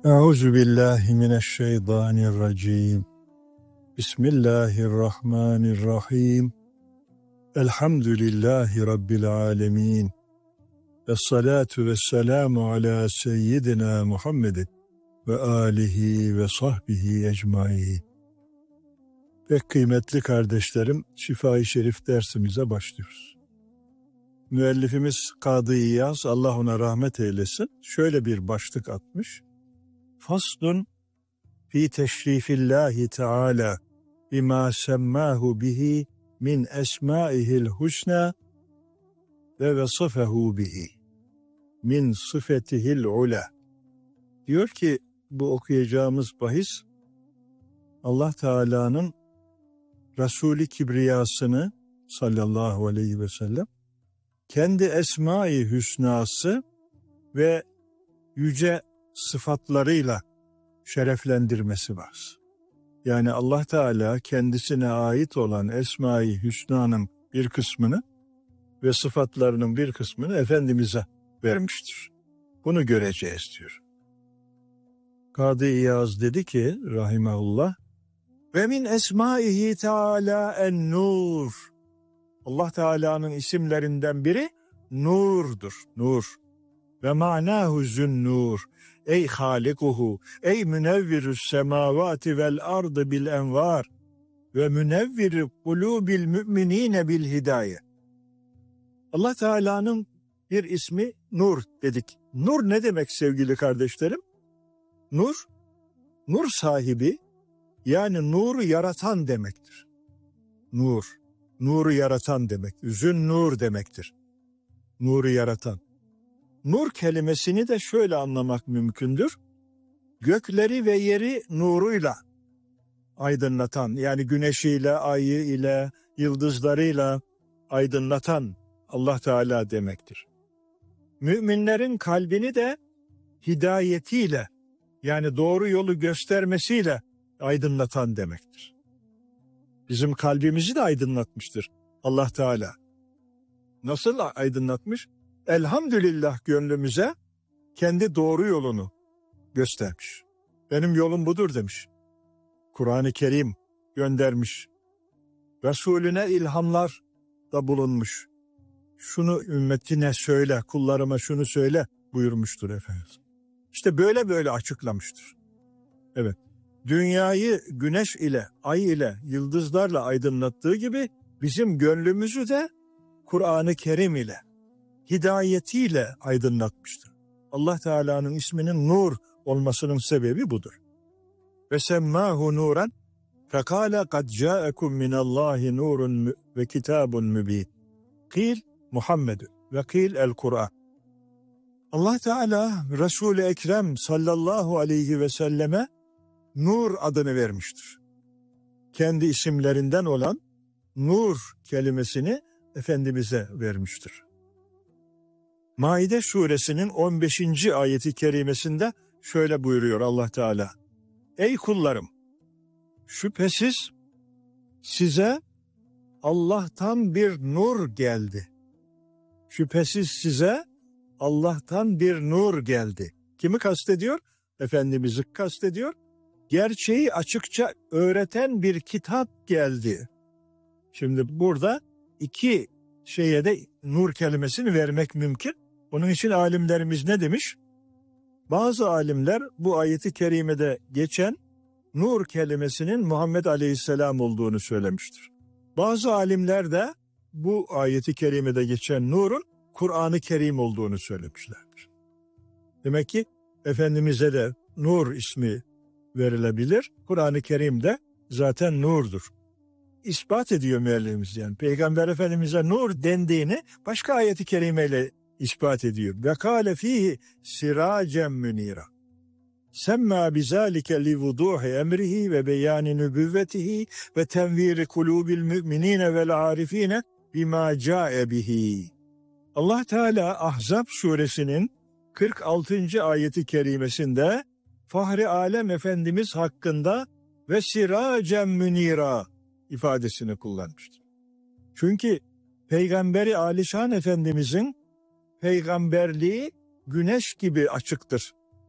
Euzu billahi mineşşeytanirracim. Bismillahirrahmanirrahim. Elhamdülillahi rabbil alamin. Vessalatu vesselamu ala seyyidina Muhammedin ve alihi ve sahbihi ecmaîn. Pek kıymetli kardeşlerim, Şifa-i Şerif dersimize başlıyoruz. Müellifimiz Kadı İyaz, Allah ona rahmet eylesin, şöyle bir başlık atmış. Faslun fi teşrifillahi teala bima semmahu bihi min esmaihil husna ve vasıfehu bihi min sıfetihil ula. Diyor ki bu okuyacağımız bahis Allah Teala'nın Resul-i Kibriyasını sallallahu aleyhi ve sellem kendi esma-i hüsnası ve yüce sıfatlarıyla şereflendirmesi var. Yani Allah Teala kendisine ait olan Esma-i Hüsna'nın bir kısmını ve sıfatlarının bir kısmını Efendimiz'e vermiştir. Bunu göreceğiz diyor. Kadı İyaz dedi ki rahimahullah, ve min esmaihi Teala en-nur. Allah Teala'nın isimlerinden biri nurdur. Nur. Ve manahu zün-nur. Ey halikuhu, ey münevvirü's semavati vel ardı bil envar ve münevvir kulubil müminine bil hidaye. Allah Teala'nın bir ismi Nur dedik. Nur ne demek sevgili kardeşlerim? Nur, nur sahibi, yani nuru yaratan demektir. Nur, nuru yaratan demek. Zün-nur demektir. Nuru yaratan. Nur kelimesini de şöyle anlamak mümkündür. Gökleri ve yeri nuruyla aydınlatan, yani güneşiyle, ayı ile, yıldızlarıyla aydınlatan Allah Teala demektir. Müminlerin kalbini de hidayetiyle, yani doğru yolu göstermesiyle aydınlatan demektir. Bizim kalbimizi de aydınlatmıştır Allah Teala. Nasıl aydınlatmış? Elhamdülillah gönlümüze kendi doğru yolunu göstermiş. Benim yolum budur demiş. Kur'an-ı Kerim göndermiş. Resulüne ilhamlar da bulunmuş. Şunu ümmetine söyle, kullarıma şunu söyle buyurmuştur Efendimiz. İşte böyle açıklamıştır. Evet, dünyayı güneş ile, ay ile, yıldızlarla aydınlattığı gibi bizim gönlümüzü de Kur'an-ı Kerim ile, hidayetiyle aydınlatmıştır. Allah Teala'nın isminin nur olmasının sebebi budur. Ve semmâhu nuran fekâle kad câekum minallâhi nurun ve kitâbun mübîn. Kîl Muhammedun ve kîl el-Kur'an. Allah Teala Resul-i Ekrem sallallahu aleyhi ve selleme nur adını vermiştir. Kendi isimlerinden olan nur kelimesini Efendimiz'e vermiştir. Maide suresinin 15. ayeti kerimesinde şöyle buyuruyor Allah Teala. Ey kullarım, şüphesiz size Allah'tan bir nur geldi. Şüphesiz size Allah'tan bir nur geldi. Kimi kastediyor? Efendimiz'i kastediyor. Gerçeği açıkça öğreten bir kitap geldi. Şimdi burada iki şeye de nur kelimesini vermek mümkün. Onun için alimlerimiz ne demiş? Bazı alimler bu ayeti kerimede geçen nur kelimesinin Muhammed Aleyhisselam olduğunu söylemiştir. Bazı alimler de bu ayeti kerimede geçen nurun Kur'an-ı Kerim olduğunu söylemişlerdir. Demek ki Efendimiz'e de nur ismi verilebilir. Kur'an-ı Kerim de zaten nurdur. İspat ediyor müellifimiz yani. Peygamber Efendimiz'e nur dendiğini başka ayeti kerimeyle ispat ediyor. Ve kâle fîhi sirâcen münîrâ. Semmâ bizâlike li vudûhi emrihi ve beyâni nübüvvetihi ve tenvîri kulûbil mü'minîne vel ârifîne bimâ câe bihi. Allah Teala Ahzab suresinin 46. ayeti kerimesinde Fahri Alem Efendimiz hakkında ve sirâcen münîrâ ifadesini kullanmıştır. Çünkü Peygamberi Alişan Efendimizin peygamberliği güneş gibi açıktır.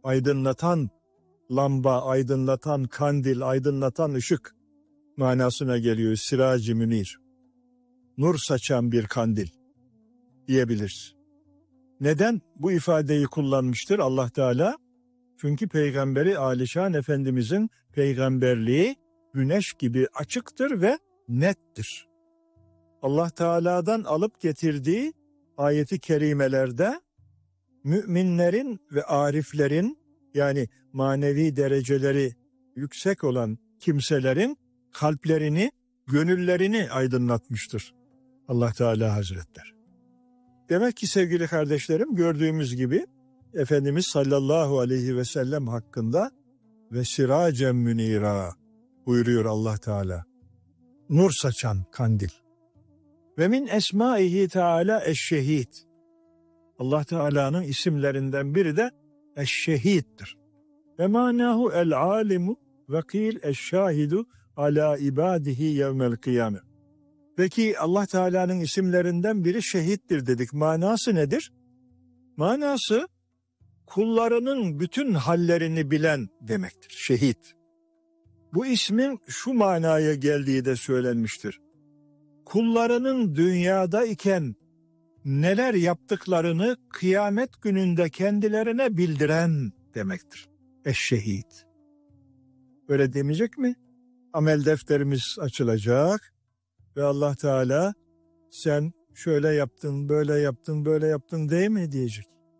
aydınlatan lamba, aydınlatan kandil, aydınlatan ışık manasına geliyor. Sirac-ı münir, nur saçan bir kandil diyebiliriz. Neden bu ifadeyi kullanmıştır Allah Teala? Çünkü Peygamberi Alişan Efendimizin peygamberliği güneş gibi açıktır ve nettir. Allah Teala'dan alıp getirdiği ayeti kerimelerde müminlerin ve ariflerin, yani manevi dereceleri yüksek olan kimselerin kalplerini, gönüllerini aydınlatmıştır Allah Teala Hazretleri. Demek ki sevgili kardeşlerim, gördüğümüz gibi Efendimiz sallallahu aleyhi ve sellem hakkında ve siracen münira buyuruyor Allah Teala. Nur saçan kandil. Ve min esmaihi Teala eşşehid. Allah Teala'nın isimlerinden biri de eşşehiddir. Ve manahu el alimu ve kîl eşşahidu ala ibadihi yevmel kıyame. Peki Allah Teala'nın isimlerinden biri şehittir dedik. Manası nedir? Manası kullarının bütün hallerini bilen demektir. Şehit. Bu ismin şu manaya geldiği de söylenmiştir. Kullarının dünyada iken neler yaptıklarını kıyamet gününde kendilerine bildiren demektir. Eşşehit. Öyle demeyecek mi? Amel defterimiz açılacak ve Allah Teala sen şöyle yaptın, böyle yaptın, böyle yaptın değil mi diyecek.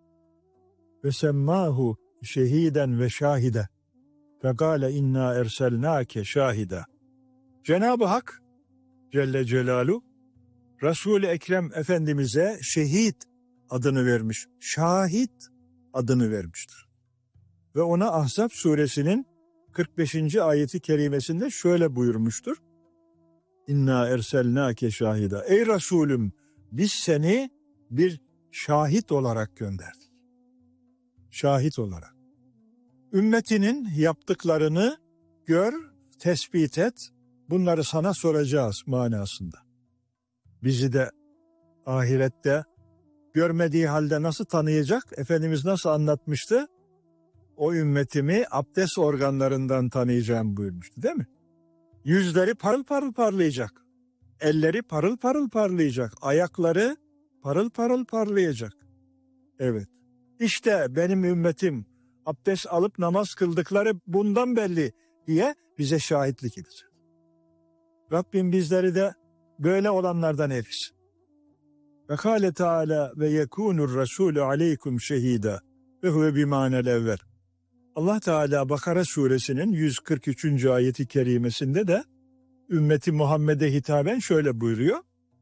Ve semmahu şehiden ve şahide. Fekale inna erselnake şahida. Cenab-ı Hak Celle Celaluhu Resul-i Ekrem Efendimiz'e şehit adını vermiş, şahit adını vermiştir. Ve ona Ahzab suresinin 45. ayeti kerimesinde şöyle buyurmuştur. İnna erselnake şahida. Ey Resulüm, biz seni bir şahit olarak gönderdik. Şahit olarak. Ümmetinin yaptıklarını gör, tespit et, bunları sana soracağız manasında. Bizi de ahirette görmediği halde nasıl tanıyacak? Efendimiz nasıl anlatmıştı? O ümmetimi abdest organlarından tanıyacağım buyurmuştu değil mi? Yüzleri parıl parıl parlayacak. Elleri parıl parıl parlayacak. Ayakları parıl parıl parlayacak. Evet. İşte benim ümmetim abdest alıp namaz kıldıkları bundan belli diye bize şahitlik edecek. Rabbim bizleri de böyle olanlardan eylesin. Ve kâle Teâlâ ve yekûnur rasûlü aleykum şehîdâ ve huve bimânel evvel. Allah Teala Bakara suresinin 143. ayeti kerimesinde de ümmeti Muhammed'e hitaben şöyle buyuruyor.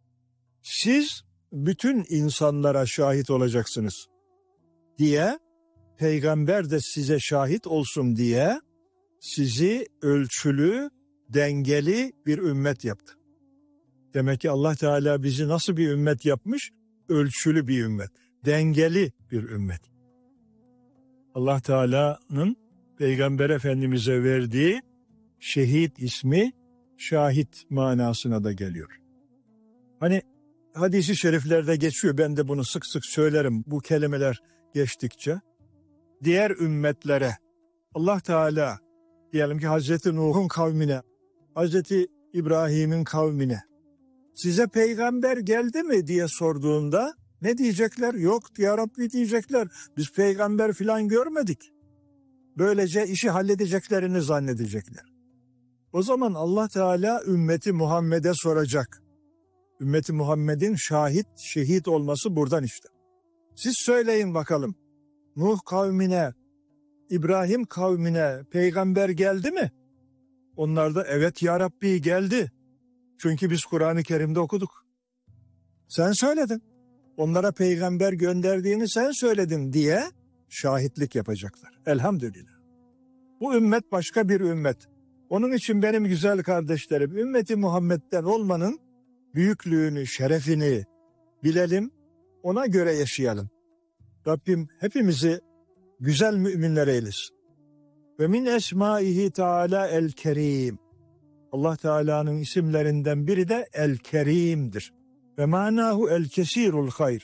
Siz bütün insanlara şahit olacaksınız diye, peygamber de size şahit olsun diye sizi ölçülü, dengeli bir ümmet yaptı. Demek ki Allah Teala bizi nasıl bir ümmet yapmış? Ölçülü bir ümmet, dengeli bir ümmet. Allah Teala'nın Peygamber Efendimiz'e verdiği şehit ismi şahit manasına da geliyor. Hani hadis-i şeriflerde geçiyor, ben de bunu sık sık söylerim bu kelimeler geçtikçe. Diğer ümmetlere Allah Teala, diyelim ki Hazreti Nuh'un kavmine, Hazreti İbrahim'in kavmine, size peygamber geldi mi diye sorduğunda ne diyecekler? Yok ya Rabbi diyecekler. Biz peygamber filan görmedik. Böylece işi halledeceklerini zannedecekler. O zaman Allah Teala ümmeti Muhammed'e soracak. Ümmeti Muhammed'in şehit olması buradan işte. Siz söyleyin bakalım. Nuh kavmine, İbrahim kavmine peygamber geldi mi? Onlar da evet ya Rabbi geldi. Çünkü biz Kur'an-ı Kerim'de okuduk. Sen söyledin. Onlara peygamber gönderdiğini sen söyledin diye şahitlik yapacaklar. Elhamdülillah. Bu ümmet başka bir ümmet. Onun için benim güzel kardeşlerim, ümmeti Muhammed'den olmanın büyüklüğünü, şerefini bilelim, ona göre yaşayalım. Rabbim hepimizi güzel müminler eylesin. Ve min esmaihi Teala el-Kerim. Allah Teala'nın isimlerinden biri de el-Kerim'dir. Ve manahu el-Kesirul hayr.